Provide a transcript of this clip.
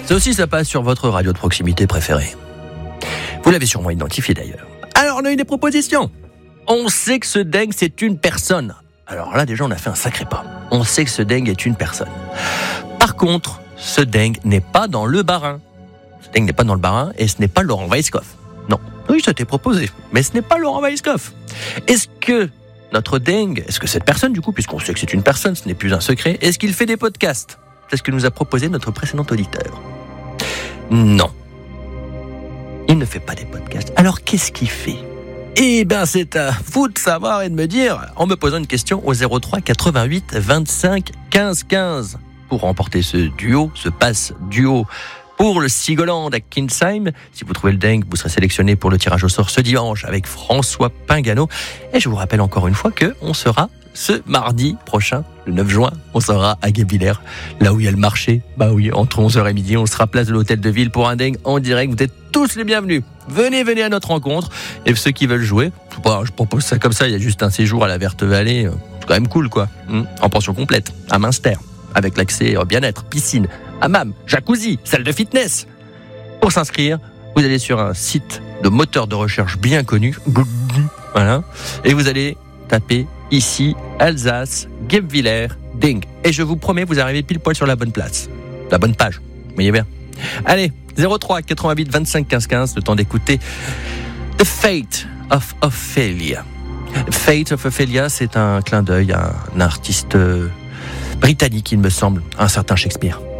Ça aussi, ça passe sur votre radio de proximité préférée. Vous l'avez sûrement identifié d'ailleurs. Alors, on a eu des propositions. On sait que ce dingue, c'est une personne. Alors là, déjà, on a fait un sacré pas. On sait que ce dingue est une personne. Par contre, ce dingue n'est pas dans le Bas-Rhin. Ce dingue n'est pas dans le Bas-Rhin et ce n'est pas Laurent Weisskopf. Non. Oui, ça t'est proposé. Mais ce n'est pas Laurent Weisskopf. Est-ce que notre dingue, est-ce que cette personne, du coup, puisqu'on sait que c'est une personne, ce n'est plus un secret, est-ce qu'il fait des podcasts ? C'est ce que nous a proposé notre précédent auditeur. Non. Il ne fait pas des podcasts. Alors, qu'est-ce qu'il fait ? Eh bien, c'est à vous de savoir et de me dire en me posant une question au 03 88 25 15 15 pour remporter ce pass duo pour le Sigoland à Kinsheim. Si vous trouvez le dingue, vous serez sélectionné pour le tirage au sort ce dimanche avec François Pingano. Et je vous rappelle encore une fois qu'on sera ce mardi prochain, le 9 juin, on sera à Guebwiller, là où il y a le marché. Bah oui, entre 11h et midi, on sera place de l'hôtel de ville pour un dingue en direct. Vous êtes tous les bienvenus. Venez à notre rencontre. Et ceux qui veulent jouer, je propose ça comme ça, il y a juste un séjour à la Verte Vallée. C'est quand même cool, quoi. En pension complète, à Münster, avec l'accès au bien-être, piscine, hammam, jacuzzi, salle de fitness. Pour s'inscrire, vous allez sur un site de moteur de recherche bien connu. Voilà. Et vous allez taper ici, Alsace, Guebwiller, Ding. Et je vous promets, vous arrivez pile poil sur la bonne place. La bonne page. Vous voyez bien. Allez, 03 88 25 15 15, le temps d'écouter The Fate of Ophelia. Fate of Ophelia, c'est un clin d'œil à un artiste britannique, il me semble, un certain Shakespeare.